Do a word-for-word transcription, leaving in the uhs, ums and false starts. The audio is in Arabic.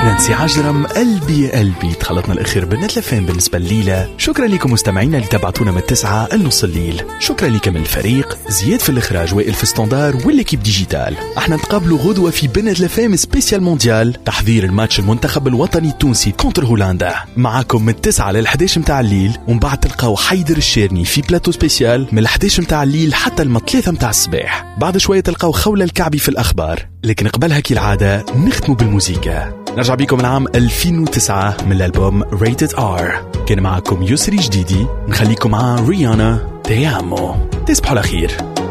نانسي عجرم قلبي يا قلبي تخلطنا الأخير بنت لفين بالنسبة الليلة. شكرا لكم مستمعينا اللي تبعتونا من التسعة النص الليل. شكرا لكم من الفريق زياد في الإخراج وائل في ستاندار والليكيب ديجيتال. احنا نتقابلوا غدوة في بنت لفين سبيسيال مونديال تحضير الماتش المنتخب الوطني التونسي كونتر هولندا. معاكم من التسعة للحداش متاع الليل، ومن بعد تلقاو حيدر الشيرني في بلاتو سبيسيال من الحداش متاع الليل حتى المثلاثة متاع الصباح. بعد شوية تلقاو خولة الكعبي في الأخبار، لكن قبلها كالعادة نختموا بالموسيقى. نرجع بيكم العام ألفين وتسعة من الألبوم Rated R. كان معكم يسري جديدي، نخليكم مع ريانا تي أمو. تصبحوا على خير.